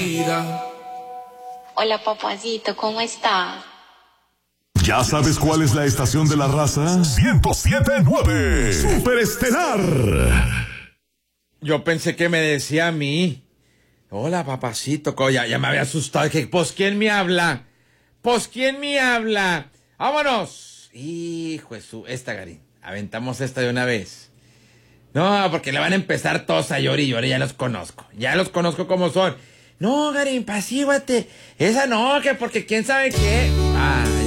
vida. Hola, papacito, ¿cómo está? ¿Ya sabes cuál es la estación de la raza? 107.9 Superestelar. Yo pensé que me decía a mí. Hola, papacito. Ya me había asustado. Dije, pues, ¿quién me habla? Pues, ¿quién me habla? ¡Vámonos! Hijo de su... Esta, Garín. Aventamos esta de una vez. No, porque le van a empezar todos a llorar y llorar. Ya los conozco. Ya los conozco como son. No, Garín, pasíguate. Esa no, que porque quién sabe qué. Ah.